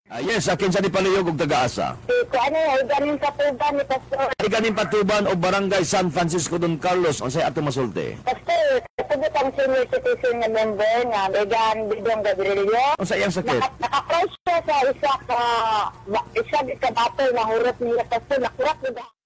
Yes, akin sa di paluyog og taga-asa. Kung ano yung ganin sa tuban ni Pastor. Ay ganin patuban o barangay San Francisco Don Carlos unsay ato masulti. Pastor, kasabot ang senior citizen na member nga Vegan Bidong Gabrielio. Unsay iyang sakit? Naka-crush siya sa isa ka battle na hurot niya Pastor. Nakurat niya